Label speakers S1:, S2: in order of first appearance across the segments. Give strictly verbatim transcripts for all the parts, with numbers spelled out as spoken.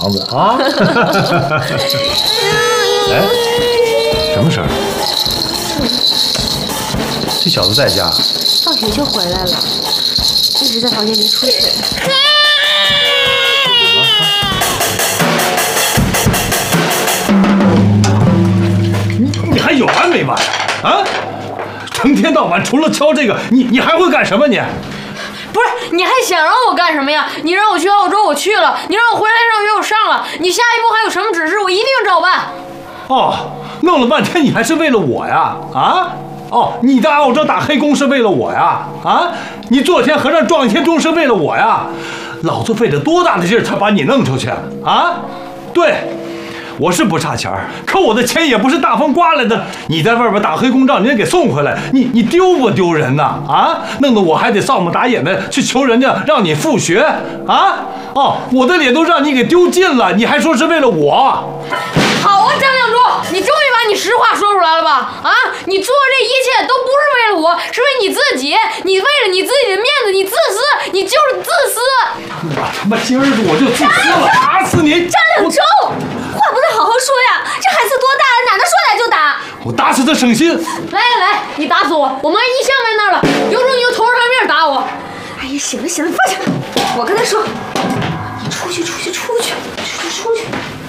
S1: 房子啊！哎，什么事儿？这小子在家？
S2: 放学就回来了，一直在房间没出去。
S1: 你还有完没完啊？成天到晚除了敲这个，你你还会干什么你？
S3: 不是，你还想让我干什么呀？你让我去澳洲，我去了；你让我回来上学，我上了。你下一步还有什么指示，我一定照办。
S1: 哦，弄了半天你还是为了我呀？啊？哦，你在澳洲打黑工是为了我呀？啊？你做一天和尚撞一天钟是为了我呀？老子费了多大的劲儿才把你弄出去啊？对。我是不差钱儿，可我的钱也不是大风刮来的。你在外边打黑工，让人家给送回来，你你丢不丢人呐？啊，弄得我还得扫目打眼的去求人家让你复学啊！哦，我的脸都让你给丢尽了，你还说是为了我？
S3: 好啊，张亮柱，你终于把你实话说出来了吧？啊，你做这一切都不是为了我，是为你自己。你为了你自己的面子，你自私，你就是自私。
S1: 我他妈今儿个我就自私了，打死你！
S2: 张亮柱，话不能好好说呀！这孩子多大了，哪能说打就打？
S1: 我打死他省心。
S3: 来来来，你打死我！我妈一向在那儿了，有种你就头着上面打我。
S2: 哎呀，行了行了，放下！我跟他说，你出去出去出去出去出去。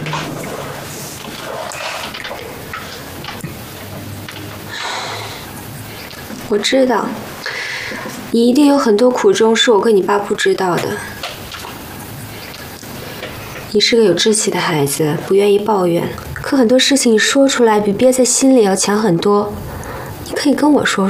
S2: 我知道，你一定有很多苦衷是我跟你爸不知道的。你是个有志气的孩子，不愿意抱怨，可很多事情你说出来比憋在心里要强很多。你可以跟我说说。